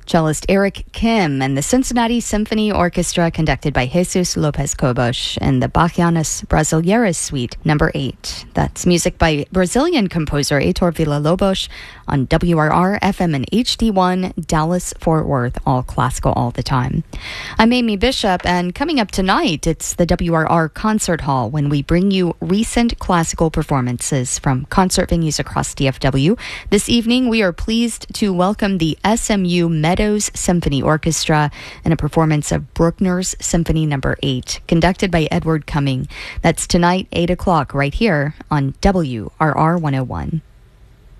Cellist Eric Kim and the Cincinnati Symphony Orchestra conducted by Jesus Lopez Cobos and the Bachianas Brasileiras Suite No. 8. That's music by Brazilian composer Heitor Villa-Lobos on WRR FM and HD1 Dallas-Fort Worth, all classical all the time. I'm Amy Bishop, and coming up tonight, it's the WRR Concert Hall when we bring you recent classical performances from concert venues across DFW. This evening, we are pleased to welcome the SMU Meadows Symphony Orchestra in a performance of Bruckner's Symphony No. 8, conducted by Edward Cumming. That's tonight, 8 o'clock, right here on WRR 101.